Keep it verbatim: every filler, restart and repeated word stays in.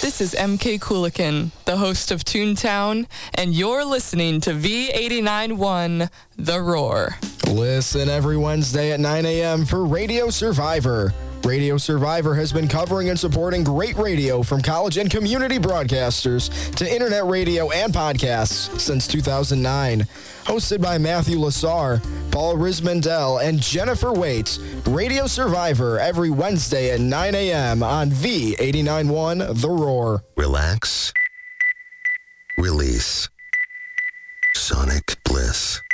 This is M K Coolican, the host of Toontown, and you're listening to V eighty-nine point one, The Roar. Listen every Wednesday at nine a.m. for Radio Survivor. Radio Survivor has been covering and supporting great radio from college and community broadcasters to internet radio and podcasts since two thousand nine. Hosted by Matthew Lassar, Paul Rismandel, and Jennifer Waits, Radio Survivor every Wednesday at nine a.m. on V eighty-nine point one The Roar. Relax. Release. Sonic Bliss.